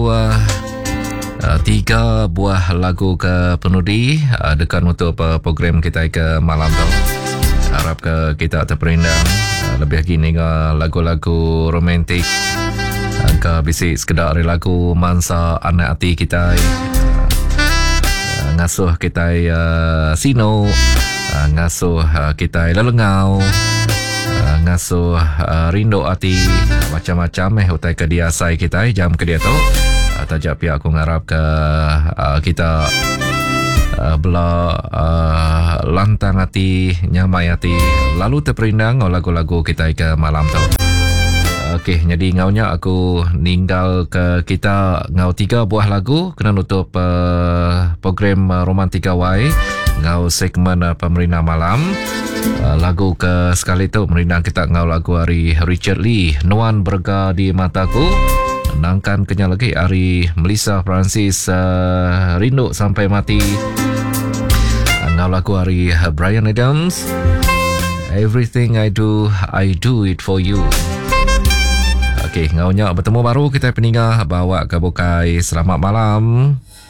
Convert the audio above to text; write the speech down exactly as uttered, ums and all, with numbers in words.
uh, uh, tiga buah lagu ke penudi uh, dekat untuk uh, program kita ke malam tu. Harap ke kita terperindang uh, lebih gini ke lagu-lagu romantik uh, ke bisik sekedar lagu mansa anak hati kita uh, uh, ngasuh kita uh, sino uh, ngasuh uh, kita lelengau uh, ngasuh uh, rindu hati uh, macam-macam eh utai ke dia sai kita jam ke dia tu uh, tajak pihak aku ngarap ke uh, kita uh, bela uh, lantang hati nyamai hati lalu terperindang oleh lagu-lagu kita ke malam tu. Okey, jadi ngaunya aku ninggal ke kita ngau tiga buah lagu kena nutup uh, program uh, Romantika Y ngau segmen uh, pemerintah malam. Uh, lagu ke sekali tu merindang kita ngau lagu hari Richard Lee Nuan Berga di Mataku. Nangkan kenyal lagi hari Melissa Francis uh, Rindu Sampai Mati. Uh, ngau lagu hari uh, Bryan Adams Everything I Do I Do It For You. Okey, ngaunya bertemu baru kita peninggal bawa ke bukai. Selamat malam.